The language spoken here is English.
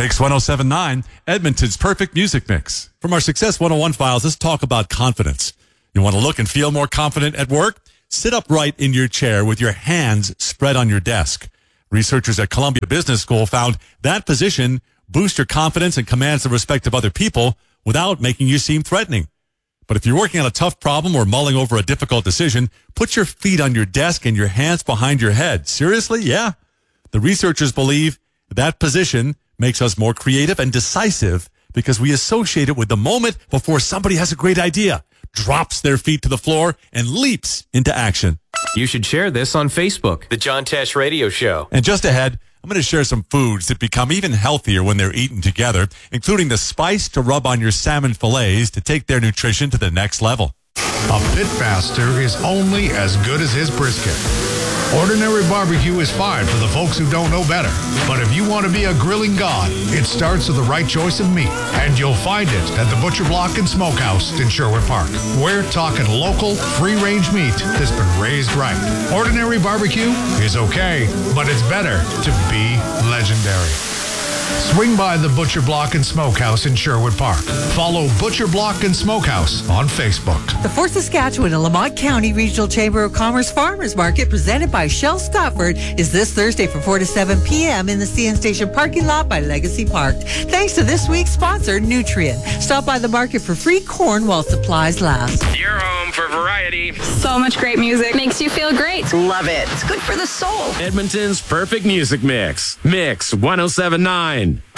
Mix 1079, Edmonton's perfect music mix. From our Success 101 files, let's talk about confidence. You want to look and feel more confident at work? Sit upright in your chair with your hands spread on your desk. Researchers at Columbia Business School found that position boosts your confidence and commands the respect of other people without making you seem threatening. But if you're working on a tough problem or mulling over a difficult decision, put your feet on your desk and your hands behind your head. Seriously? Yeah. The researchers believe that position makes us more creative and decisive because we associate it with the moment before somebody has a great idea, drops their feet to the floor, and leaps into action. You should share this on Facebook, The John Tesh Radio Show. And just ahead, I'm going to share some foods that become even healthier when they're eaten together, including the spice to rub on your salmon fillets to take their nutrition to the next level. A pitmaster is only as good as his brisket. Ordinary barbecue is fine for the folks who don't know better. But if you want to be a grilling god, it starts with the right choice of meat. And you'll find it at the Butcher Block and Smokehouse in Sherwood Park. We're talking local, free-range meat that's been raised right. Ordinary barbecue is okay, but it's better to be legendary. Swing by the Butcher Block and Smokehouse in Sherwood Park. Follow Butcher Block and Smokehouse on Facebook. The 4th Saskatchewan and Lamont County Regional Chamber of Commerce Farmers Market, presented by Shell Scotford, is this Thursday from 4 to 7 p.m. in the CN Station parking lot by Legacy Park. Thanks to this week's sponsor, Nutrien. Stop by the market for free corn while supplies last. Your home for variety. So much great music. Makes you feel great. Love it. It's good for the soul. Edmonton's perfect music mix. Mix 1079.